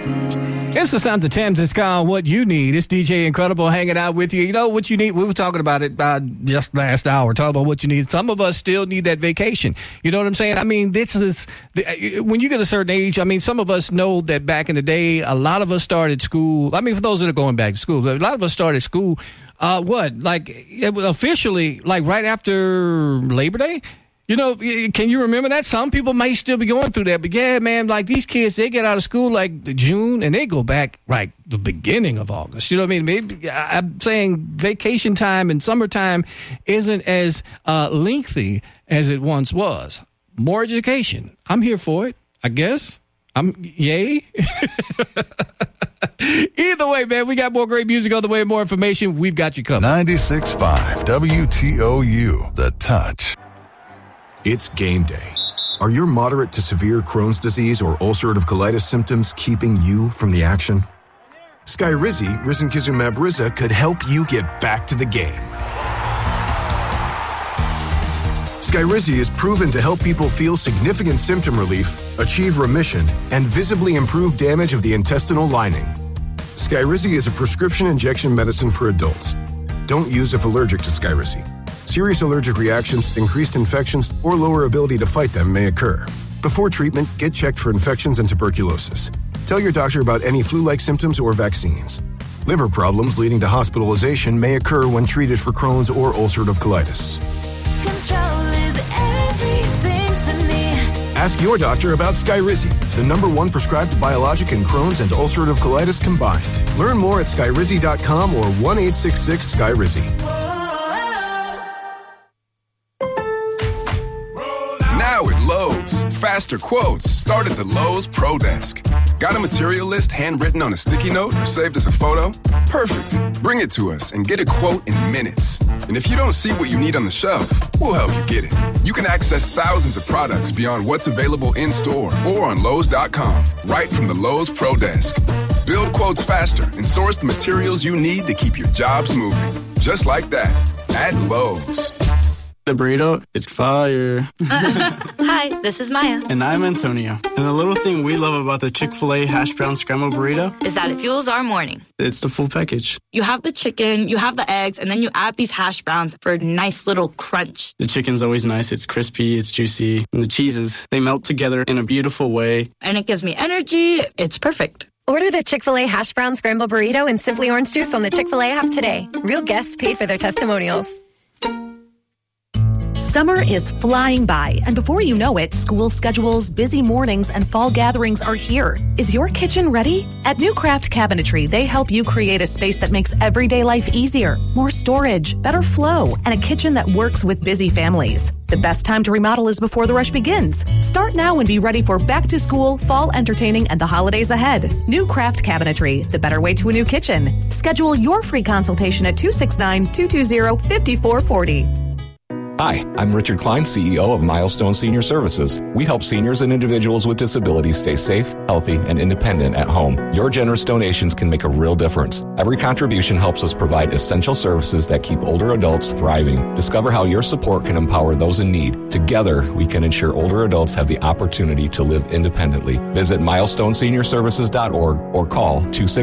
It's the sound of Thames. It's called What You Need. It's DJ Incredible hanging out with you. You know what you need? We were talking about it just last hour, talking about what you need. Some of us still need that vacation. You know what I'm saying? I mean, when you get a certain age, I mean, some of us know that back in the day, a lot of us started school. I mean, for those that are going back to school, a lot of us started school, officially, like right after Labor Day? You know, can you remember that? Some people may still be going through that. But, yeah, man, like these kids, they get out of school like June and they go back like the beginning of August. You know what I mean? Maybe I'm saying vacation time and summertime isn't as lengthy as it once was. More education. I'm here for it, I guess. Yay. Either way, man, we got more great music on the way, more information. We've got you covered. 96.5 WTOU, The Touch. It's game day. Are your moderate to severe Crohn's disease or ulcerative colitis symptoms keeping you from the action? Skyrizi, risankizumab Riza, could help you get back to the game. Skyrizi is proven to help people feel significant symptom relief, achieve remission, and visibly improve damage of the intestinal lining. Skyrizi is a prescription injection medicine for adults. Don't use if allergic to Skyrizi. Serious allergic reactions, increased infections, or lower ability to fight them may occur. Before treatment, get checked for infections and tuberculosis. Tell your doctor about any flu-like symptoms or vaccines. Liver problems leading to hospitalization may occur when treated for Crohn's or ulcerative colitis. Control is everything to me. Ask your doctor about Skyrizi, the #1 prescribed biologic in Crohn's and ulcerative colitis combined. Learn more at skyrizi.com or 1-866-SKYRIZI. Now at Lowe's, faster quotes start at the Lowe's Pro Desk. Got a material list handwritten on a sticky note or saved as a photo? Perfect. Bring it to us and get a quote in minutes. And if you don't see what you need on the shelf, we'll help you get it. You can access thousands of products beyond what's available in store or on Lowe's.com, right from the Lowe's Pro Desk. Build quotes faster and source the materials you need to keep your jobs moving. Just like that, at Lowe's. The burrito is fire. Hi, this is Maya. And I'm Antonio. And the little thing we love about the Chick-fil-A hash brown scrambled burrito is that it fuels our morning. It's the full package. You have the chicken, you have the eggs, and then you add these hash browns for a nice little crunch. The chicken's always nice. It's crispy, it's juicy. And the cheeses, they melt together in a beautiful way. And it gives me energy. It's perfect. Order the Chick-fil-A hash brown scrambled burrito and Simply Orange Juice on the Chick-fil-A app today. Real guests paid for their testimonials. Summer is flying by, and before you know it, school schedules, busy mornings, and fall gatherings are here. Is your kitchen ready? At New Craft Cabinetry, they help you create a space that makes everyday life easier, more storage, better flow, and a kitchen that works with busy families. The best time to remodel is before the rush begins. Start now and be ready for back to school, fall entertaining, and the holidays ahead. New Craft Cabinetry, the better way to a new kitchen. Schedule your free consultation at 269-220-5440. Hi, I'm Richard Klein, CEO of Milestone Senior Services. We help seniors and individuals with disabilities stay safe, healthy, and independent at home. Your generous donations can make a real difference. Every contribution helps us provide essential services that keep older adults thriving. Discover how your support can empower those in need. Together, we can ensure older adults have the opportunity to live independently. Visit milestoneseniorservices.org or call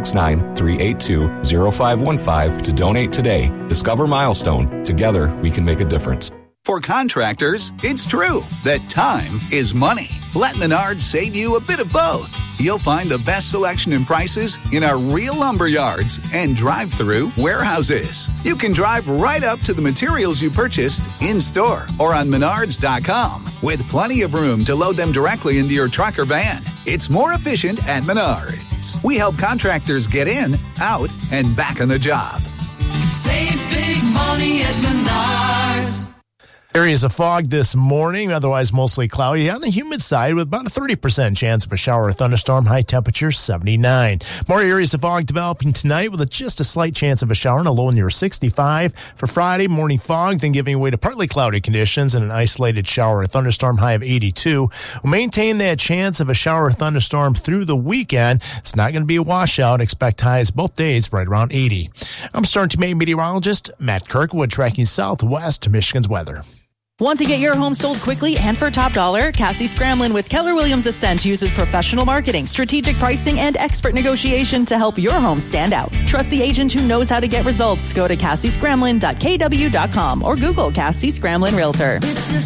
269-382-0515 to donate today. Discover Milestone. Together, we can make a difference. For contractors, it's true that time is money. Let Menards save you a bit of both. You'll find the best selection and prices in our real lumber yards and drive-through warehouses. You can drive right up to the materials you purchased in-store or on Menards.com with plenty of room to load them directly into your truck or van. It's more efficient at Menards. We help contractors get in, out, and back on the job. Save big money at Menards. Areas of fog this morning, otherwise mostly cloudy on the humid side with about a 30% chance of a shower or thunderstorm, high temperature 79. More areas of fog developing tonight with just a slight chance of a shower and a low near 65. For Friday, morning fog, then giving way to partly cloudy conditions and an isolated shower or thunderstorm, high of 82. We'll maintain that chance of a shower or thunderstorm through the weekend. It's not going to be a washout. Expect highs both days right around 80. I'm Starting to Maine meteorologist Matt Kirkwood tracking southwest Michigan's weather. Want to get your home sold quickly and for top dollar? Cassie Scramlin with Keller Williams Ascent uses professional marketing, strategic pricing, and expert negotiation to help your home stand out. Trust the agent who knows how to get results. Go to CassieScramlin.kw.com or Google Cassie Scramlin Realtor.